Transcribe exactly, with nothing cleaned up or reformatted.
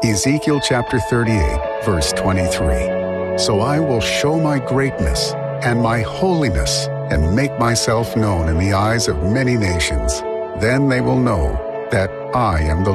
Ezekiel chapter thirty-eight, verse twenty-three. So I will show my greatness and my holiness and make myself known in the eyes of many nations. Then they will know that I am the